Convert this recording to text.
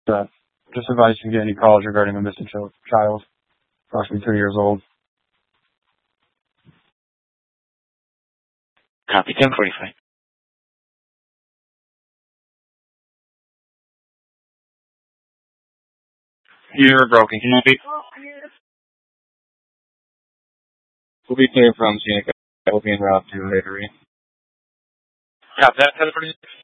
Just advise you get any calls regarding a missing child, approximately 2 years old. Copy 1045. You're broken. Can you repeat? We'll be clear from Seneca. We'll be en route to Hickory. Copy that, 1046.